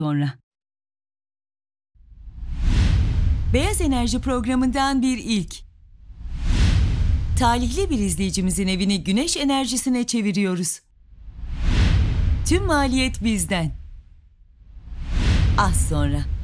sonra. Beyaz Enerji programından bir ilk. Talihli bir izleyicimizin evini güneş enerjisine çeviriyoruz. Tüm maliyet bizden. Az sonra.